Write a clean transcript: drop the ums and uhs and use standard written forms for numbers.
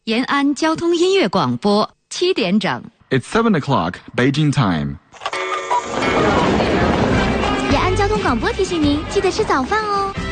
延安交通音乐广播7点整。 It's 7 o'clock, Beijing time. 延安交通广播提醒您，记得吃早饭哦。